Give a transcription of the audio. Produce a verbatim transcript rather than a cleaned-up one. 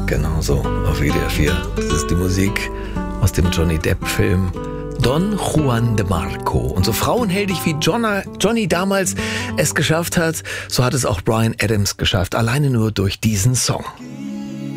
Genau so, auf W D R vier. Das ist die Musik aus dem Johnny Depp-Film Don Juan de Marco. Und so frauenheldig wie Jonna, Johnny damals es geschafft hat, so hat es auch Bryan Adams geschafft. Alleine nur durch diesen Song.